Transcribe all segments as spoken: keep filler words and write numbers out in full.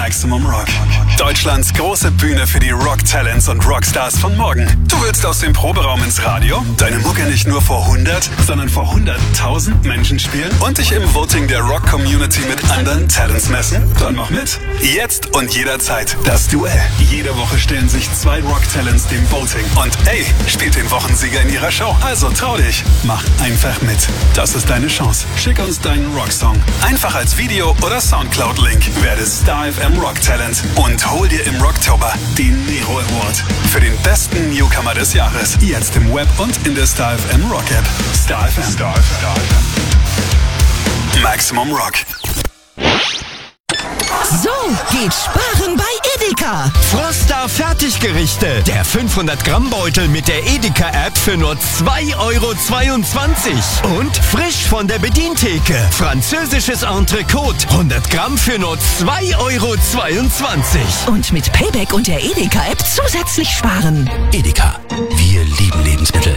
Maximum Rock. Deutschlands große Bühne für die Rock-Talents und Rockstars von morgen. Du willst aus dem Proberaum ins Radio, deine Mucke nicht nur vor hundert, sondern vor hunderttausend Menschen spielen und dich im Voting der Rock-Community mit anderen Talents messen? Dann mach mit. Jetzt und jederzeit das Duell. Jede Woche stellen sich zwei Rock-Talents dem Voting. Und ey, spielt den Wochensieger in ihrer Show. Also trau dich. Mach einfach mit. Das ist deine Chance. Schick uns deinen Rocksong. Einfach als Video oder Soundcloud-Link. Werde Star F M Rock Talent und hol dir im Rocktober den Nero Award für den besten Newcomer des Jahres. Jetzt im Web und in der Star F M Rock App. Star F M. Star F M. Maximum Rock. So geht Sparen bei Edeka. Froster Fertiggerichte. Der fünfhundert Gramm Beutel mit der Edeka-App für nur zwei Euro zweiundzwanzig. Und frisch von der Bedientheke. Französisches Entrecote. hundert Gramm für nur zwei Euro zweiundzwanzig. Und mit Payback und der Edeka-App zusätzlich sparen. Edeka. Wir lieben Lebensmittel.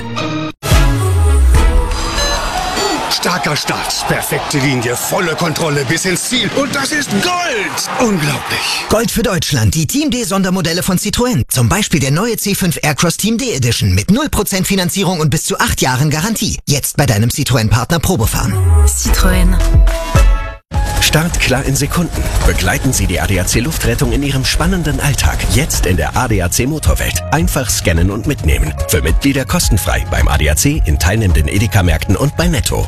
Starker Start, perfekte Linie, volle Kontrolle bis ins Ziel. Und das ist Gold! Unglaublich. Gold für Deutschland, die Team D Sondermodelle von Citroën. Zum Beispiel der neue C fünf Aircross Team D Edition mit null Prozent Finanzierung und bis zu acht Jahren Garantie. Jetzt bei deinem Citroën-Partner Probefahren. Citroën. Start klar in Sekunden. Begleiten Sie die A D A C Luftrettung in Ihrem spannenden Alltag. Jetzt in der A D A C Motorwelt. Einfach scannen und mitnehmen. Für Mitglieder kostenfrei beim A D A C, in teilnehmenden Edeka-Märkten und bei Netto.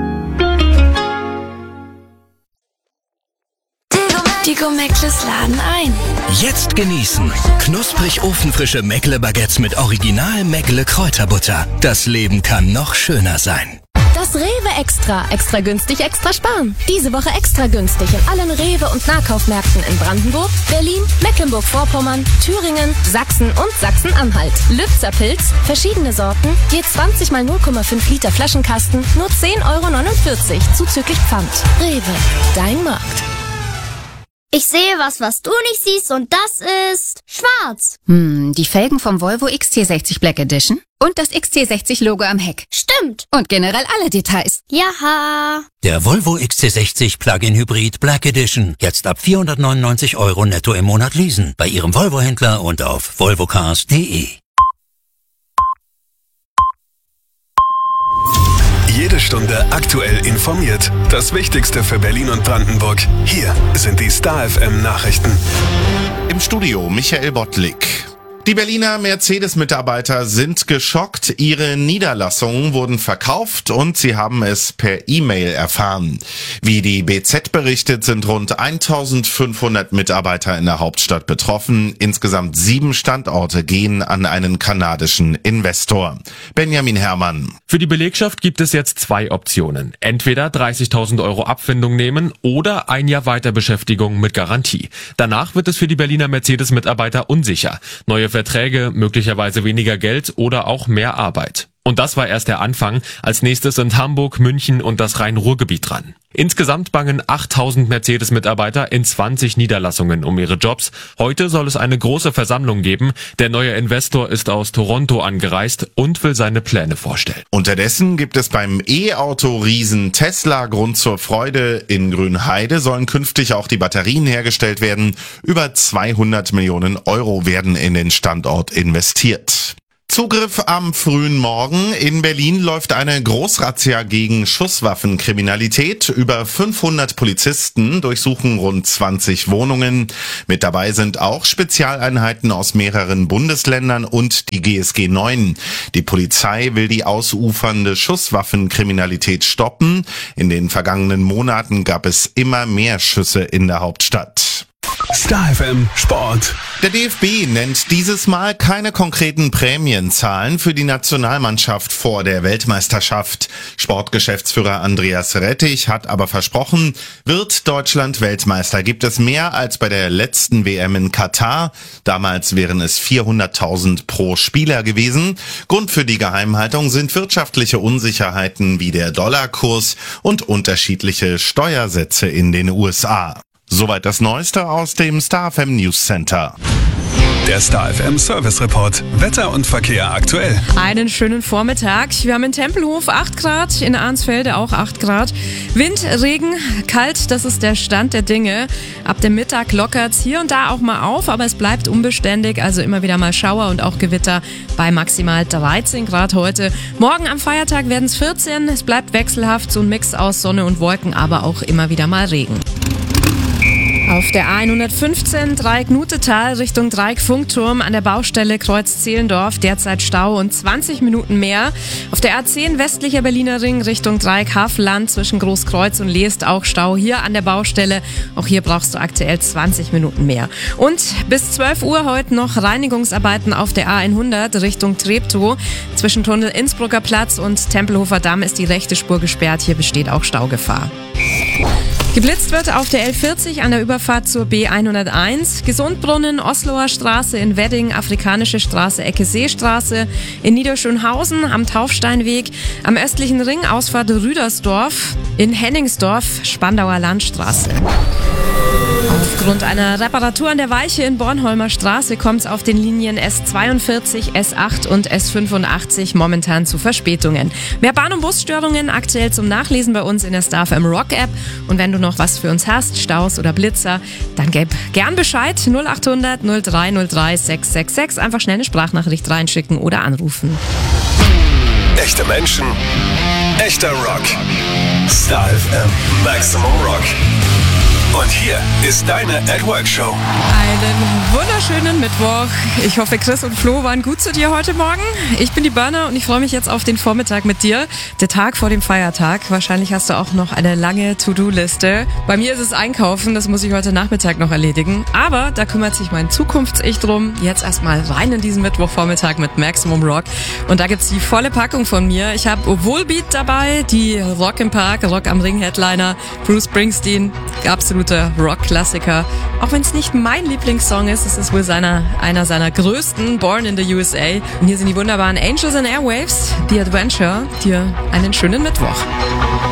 Die Go-Meckles laden ein. Jetzt genießen. Knusprig ofenfrische Meckle-Baguettes mit Original Meckle-Kräuterbutter. Das Leben kann noch schöner sein. Das Rewe Extra. Extra günstig, extra sparen. Diese Woche extra günstig in allen Rewe- und Nahkaufmärkten in Brandenburg, Berlin, Mecklenburg-Vorpommern, Thüringen, Sachsen und Sachsen-Anhalt. Lübzer Pilz, verschiedene Sorten, je zwanzig mal null Komma fünf Liter Flaschenkasten, nur zehn Euro neunundvierzig, zuzüglich Pfand. Rewe, dein Markt. Ich sehe was, was du nicht siehst, und das ist schwarz. Hm, die Felgen vom Volvo X C sechzig Black Edition und das X C sechzig Logo am Heck. Stimmt. Und generell alle Details. Jaha. Der Volvo X C sechzig Plug-in Hybrid Black Edition. Jetzt ab vierhundertneunundneunzig Euro netto im Monat leasen. Bei Ihrem Volvo-Händler und auf volvocars punkt de. Jede Stunde aktuell informiert. Das Wichtigste für Berlin und Brandenburg. Hier sind die Star F M Nachrichten. Im Studio Michael Bottlik. Die Berliner Mercedes-Mitarbeiter sind geschockt. Ihre Niederlassungen wurden verkauft und sie haben es per E-Mail erfahren. Wie die B Z berichtet, sind rund eintausendfünfhundert Mitarbeiter in der Hauptstadt betroffen. Insgesamt sieben Standorte gehen an einen kanadischen Investor. Benjamin Herrmann. Für die Belegschaft gibt es jetzt zwei Optionen. Entweder dreißigtausend Euro Abfindung nehmen oder ein Jahr Weiterbeschäftigung mit Garantie. Danach wird es für die Berliner Mercedes-Mitarbeiter unsicher. Neue Verträge, möglicherweise weniger Geld oder auch mehr Arbeit. Und das war erst der Anfang. Als nächstes sind Hamburg, München und das Rhein-Ruhr-Gebiet dran. Insgesamt bangen achttausend Mercedes-Mitarbeiter in zwanzig Niederlassungen um ihre Jobs. Heute soll es eine große Versammlung geben. Der neue Investor ist aus Toronto angereist und will seine Pläne vorstellen. Unterdessen gibt es beim E-Auto-Riesen Tesla Grund zur Freude. In Grünheide sollen künftig auch die Batterien hergestellt werden. Über zweihundert Millionen Euro werden in den Standort investiert. Zugriff am frühen Morgen. In Berlin läuft eine Großrazzia gegen Schusswaffenkriminalität. Über fünfhundert Polizisten durchsuchen rund zwanzig Wohnungen. Mit dabei sind auch Spezialeinheiten aus mehreren Bundesländern und die G S G neun. Die Polizei will die ausufernde Schusswaffenkriminalität stoppen. In den vergangenen Monaten gab es immer mehr Schüsse in der Hauptstadt. Star F M Sport. Der D F B nennt dieses Mal keine konkreten Prämienzahlen für die Nationalmannschaft vor der Weltmeisterschaft. Sportgeschäftsführer Andreas Rettich hat aber versprochen, wird Deutschland Weltmeister, gibt es mehr als bei der letzten W M in Katar. Damals wären es vierhunderttausend pro Spieler gewesen. Grund für die Geheimhaltung sind wirtschaftliche Unsicherheiten wie der Dollarkurs und unterschiedliche Steuersätze in den U S A. Soweit das Neueste aus dem Star F M News Center. Der Star F M Service Report. Wetter und Verkehr aktuell. Einen schönen Vormittag. Wir haben in Tempelhof acht Grad, in Arnsfelde auch acht Grad. Wind, Regen, kalt, das ist der Stand der Dinge. Ab dem Mittag lockert's hier und da auch mal auf, aber es bleibt unbeständig, also immer wieder mal Schauer und auch Gewitter bei maximal dreizehn Grad heute. Morgen am Feiertag werden es vierzehn. Es bleibt wechselhaft, so ein Mix aus Sonne und Wolken, aber auch immer wieder mal Regen. Auf der A hundertfünfzehn Dreieck-Nutetal Richtung Dreieck-Funkturm an der Baustelle Kreuz Zehlendorf derzeit Stau und zwanzig Minuten mehr. Auf der A zehn westlicher Berliner Ring Richtung Dreieck-Havelland zwischen Großkreuz und Leest auch Stau hier an der Baustelle. Auch hier brauchst du aktuell zwanzig Minuten mehr. Und bis zwölf Uhr heute noch Reinigungsarbeiten auf der A hundert Richtung Treptow. Zwischen Tunnel Innsbrucker Platz und Tempelhofer Damm ist die rechte Spur gesperrt. Hier besteht auch Staugefahr. Geblitzt wird auf der L vierzig an der Überfahrt zur B hunderteins, Gesundbrunnen, Osloer Straße in Wedding, Afrikanische Straße, Ecke Seestraße, in Niederschönhausen am Taufsteinweg, am östlichen Ring Ausfahrt Rüdersdorf, in Henningsdorf, Spandauer Landstraße. Aufgrund einer Reparatur an der Weiche in Bornholmer Straße kommt es auf den Linien S zweiundvierzig, S acht und S fünfundachtzig momentan zu Verspätungen. Mehr Bahn- und Busstörungen aktuell zum Nachlesen bei uns in der Star F M Rock App. Und wenn du noch was für uns hast, Staus oder Blitzer, dann gib gern Bescheid. null acht hundert null drei null drei sechs sechs sechs. Einfach schnell eine Sprachnachricht reinschicken oder anrufen. Echte Menschen, echter Rock. Star F M Maximum Rock. Und hier ist deine At Work Show. Einen wunderschönen Mittwoch. Ich hoffe, Chris und Flo waren gut zu dir heute Morgen. Ich bin die Berner und ich freue mich jetzt auf den Vormittag mit dir. Der Tag vor dem Feiertag. Wahrscheinlich hast du auch noch eine lange To-Do-Liste. Bei mir ist es Einkaufen, das muss ich heute Nachmittag noch erledigen. Aber da kümmert sich mein Zukunfts-Ich drum. Jetzt erstmal rein in diesen Mittwochvormittag mit Maximum Rock. Und da gibt's die volle Packung von mir. Ich habe Wohlbeat dabei, die Rock im Park, Rock am Ring Headliner, Bruce Springsteen, absolut Rock-Klassiker. Auch wenn es nicht mein Lieblingssong ist, es ist wohl seiner, einer seiner größten, Born in the U S A. Und hier sind die wunderbaren Angels and Airwaves, The Adventure. Dir einen schönen Mittwoch.